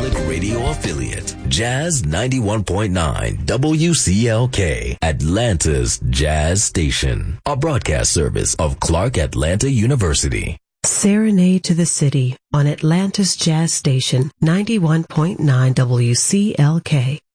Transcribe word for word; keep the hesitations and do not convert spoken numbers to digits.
public radio affiliate, Jazz ninety-one point nine W C L K, Atlanta's Jazz Station, a broadcast service of Clark Atlanta University. Serenade to the City on Atlanta's Jazz Station, ninety-one point nine W C L K.